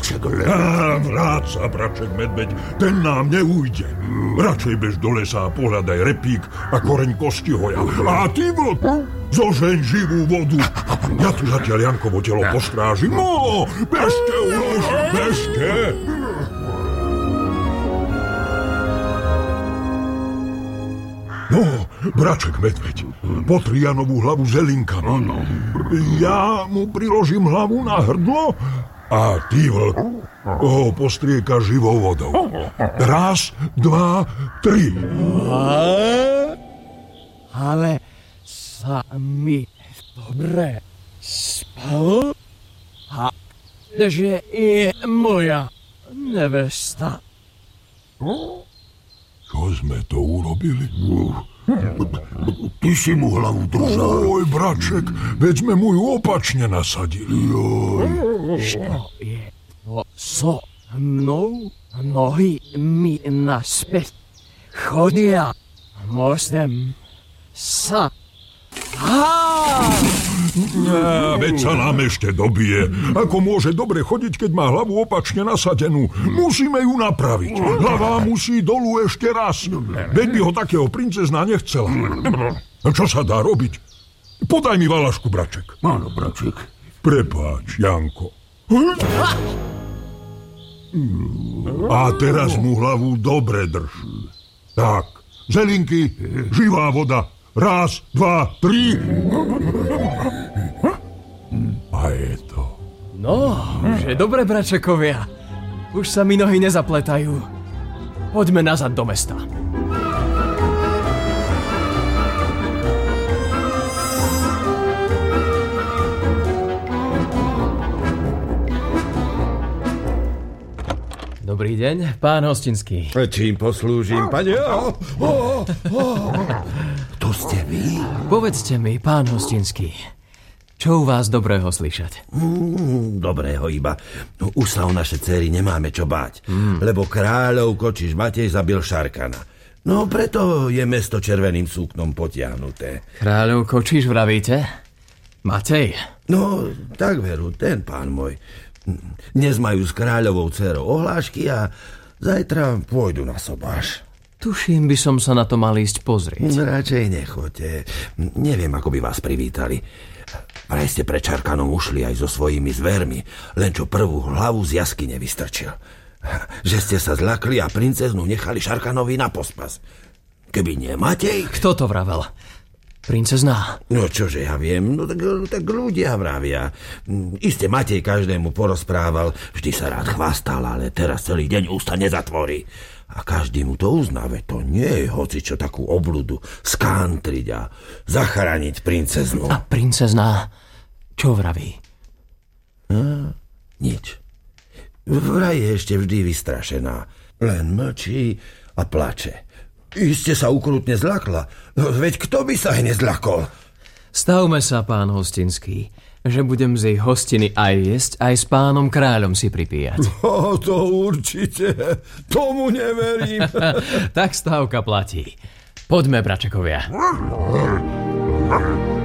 braček len. Vráť sa, braček medveď, ten nám neújde. Radšej bež do lesa a pohľadaj repík a koreň kostihoja. A ty, vlk, zožeň živú vodu. Ja tu zatiaľ Jankovo telo postrážim. No, bežte, ulož, bežte. No, braček medveď, potri Janovú hlavu zelinkami. Ja mu priložím hlavu na hrdlo a ty, vlk, ho postrieka živou vodou. Raz, dva, tri. Ale sa mi dobre spalo a že je moja nevesta. Čo sme to urobili? Ty si mu hlavu držal. Oj, braček, veď sme mu ju opačne nasadili. Čo je to so mnou? Nohy mi naspäť chodia. Môžem sa... Veď sa nám ešte dobije. Ako môže dobre chodiť, keď má hlavu opačne nasadenú? Musíme ju napraviť. Hlava musí dolu ešte raz. Veď by ho takého princezna nechcela. Čo sa dá robiť? Podaj mi valašku, braček. Áno, braček. Prepáč, Janko. A teraz mu hlavu dobre drž. Tak, zelinky, živá voda. Raz, dva, tri. A je to. No, že dobre, bračekovia. Už sa mi nohy nezapletajú. Poďme nazad do mesta. Dobrý deň, pán Hostinský. Čím poslúžim, pane? To ste vy? Povedzte mi, pán Hostinský, čo u vás dobrého slyšať? Dobrého iba. Už sa o naše dcery nemáme čo báť, lebo kráľov kočiš Matej zabil Šarkana. No preto je mesto červeným súknom potiahnuté. Kráľov kočiš, vravíte? Matej? No, tak veru, ten pán môj. Dnes majú s kráľovou dcerou ohlášky a zajtra pôjdu na sobáš. Tuším, by som sa na to mal ísť pozrieť. Radšej nechoďte. Neviem, ako by vás privítali. Vraj ste pred Šarkanom ušli aj so svojimi zvermi, len čo prvú hlavu z jaskyne vystrčil. Že ste sa zľakli a princeznu nechali Šarkanovi na pospas. Keby nie Matej... Kto to vravel? Princezná? No čože ja viem, no tak ľudia vravia. Iste Matej každému porozprával, vždy sa rád chvastal, ale teraz celý deň ústa nezatvorí. A každý mu to uzná, veď to nie je hocičo takú obludu skántriť a zachrániť princeznu. A princezná čo vraví? Nič. Vraj je ešte vždy vystrašená. Len mlčí a plače. Iste sa ukrutne zľakla. Veď kto by sa aj nezľakol? Stavme sa, pán Hostinský, že budem z jej hostiny aj jesť, aj s pánom kráľom si pripíjať. To určite. Tomu neverím. Tak stavka platí. Poďme, bračekovia.